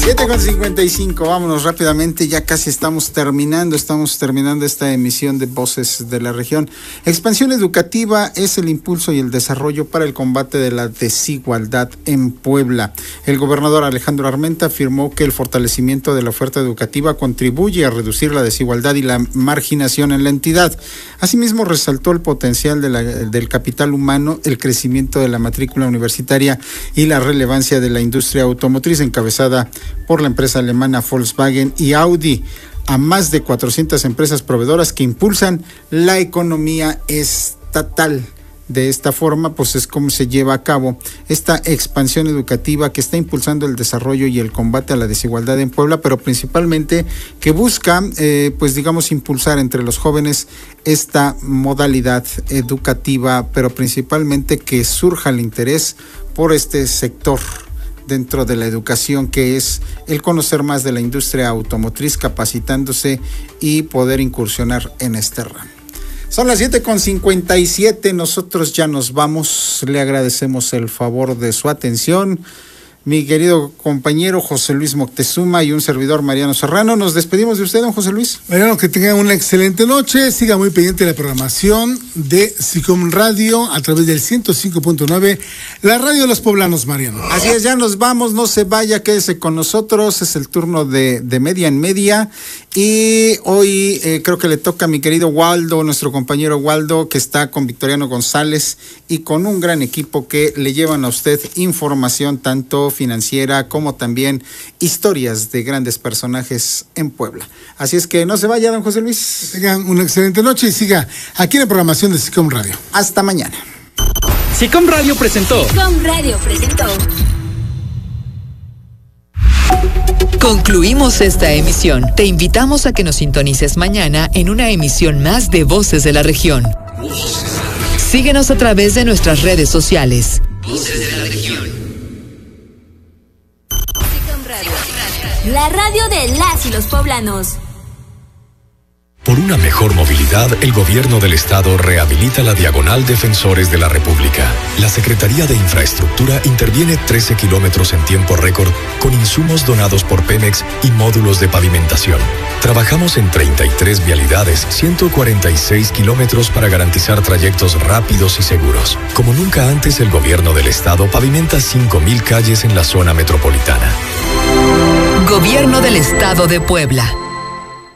7:55, vámonos rápidamente, ya casi estamos terminando esta emisión de Voces de la Región. Expansión educativa es el impulso y el desarrollo para el combate de la desigualdad en Puebla. El gobernador Alejandro Armenta afirmó que el fortalecimiento de la oferta educativa contribuye a reducir la desigualdad y la marginación en la entidad. Asimismo, resaltó el potencial del capital humano, el crecimiento de la matrícula universitaria y la relevancia de la industria automotriz encabezada por la empresa alemana Volkswagen y Audi, a más de 400 empresas proveedoras que impulsan la economía estatal. De esta forma, pues es como se lleva a cabo esta expansión educativa que está impulsando el desarrollo y el combate a la desigualdad en Puebla, pero principalmente que busca, impulsar entre los jóvenes esta modalidad educativa, pero principalmente que surja el interés por este sector dentro de la educación, que es el conocer más de la industria automotriz, capacitándose y poder incursionar en este ramo. Son las 7:57, nosotros ya nos vamos, le agradecemos el favor de su atención. Mi querido compañero José Luis Moctezuma y un servidor Mariano Serrano, nos despedimos de usted, don José Luis. Mariano, que tengan una excelente noche, siga muy pendiente de la programación de SICOM Radio a través del 105.9, la radio de los poblanos, Mariano. Así es, ya nos vamos, no se vaya, quédese con nosotros, es el turno de media en media, y hoy creo que le toca a mi querido Waldo, nuestro compañero Waldo, que está con Victoriano González y con un gran equipo que le llevan a usted información tanto financiera como también historias de grandes personajes en Puebla. Así es que no se vaya, don José Luis. Tengan una excelente noche y siga aquí en la programación de SICOM Radio. Hasta mañana. SICOM Radio presentó. Concluimos esta emisión. Te invitamos a que nos sintonices mañana en una emisión más de Voces de la Región. Síguenos a través de nuestras redes sociales. Voces de la Región. La radio de las y los poblanos. Por una mejor movilidad, el gobierno del estado rehabilita la Diagonal Defensores de la República. La Secretaría de Infraestructura interviene 13 kilómetros en tiempo récord con insumos donados por Pemex y módulos de pavimentación. Trabajamos en 33 vialidades, 146 kilómetros para garantizar trayectos rápidos y seguros. Como nunca antes, el gobierno del estado pavimenta 5,000 calles en la zona metropolitana. Gobierno del Estado de Puebla.